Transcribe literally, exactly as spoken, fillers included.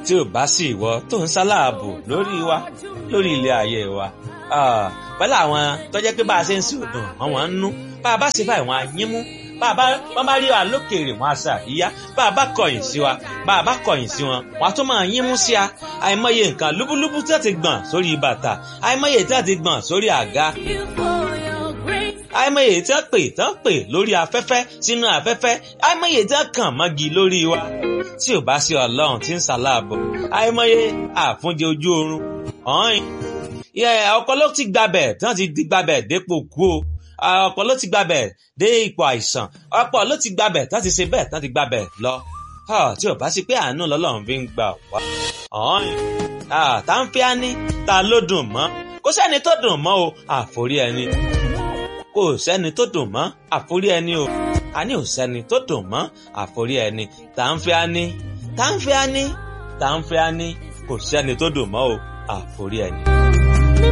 tí ò bá sí ìwọ tó ń sáláàbò lórí wa lórí ilé ayé wa pẹ̀lú àwọn tó jẹ́ pé bá a ṣe ń sí òdùn àwọn ń nú bá a bá ṣe báyìí wọn á yín mú bá a bá wọn bá rí wa lókèèrè wọn á ṣe àríyá bá a bá kọ̀yìn sí wa bá a bá kọ̀yìn sí wọn wọn á tún máa yín mú sí a àìmọye nǹkan lúbúlúbú tí wọ́n ti gbọ̀n sórí bàtà àìmọye tí wọ́n ti gbọ̀n sórí àga àìmọye tí wọ́n pè tí wọ́n pè lórí afẹ́fẹ́ sínú afẹ́fẹ́ àìmọye tí wọ́n kàn mọ́gi lórí wa tí ò bá sí Ọlọ́run tí ń ṣàláàbò àìmọye àfúnjẹ ojú oorun ọ̀hìn ọ̀pọ̀ ló ti gbabẹ̀ tí wọ́n ti di gbabẹ̀ dépò kú o ọ̀pọ̀ ló ti gbabẹ̀ dé ipò àìsàn ọ̀pọ̀ ló ti gbabẹ̀ tí wọ́n ti ṣe bẹ́ẹ̀ tí wọ́n ti gbabẹ̀ lọ tí ò bá sí pé àánú lọ́lọ́run fi ń gbà wá ọ̀hìn tá ń fi á ní ta ló dùn mọ́ kò sẹ́ni tó dùn mọ́ o àforí ẹni kò sẹ́ni tó dùn mọ́ àforí ẹni o àní ò sẹ́ni tó dùn mọ́ àforí ẹni tá ń fi á ní tá ń fi á ní tá ń fi á ní kò sẹ́ni tó dùn mọ́ o àforí ẹni.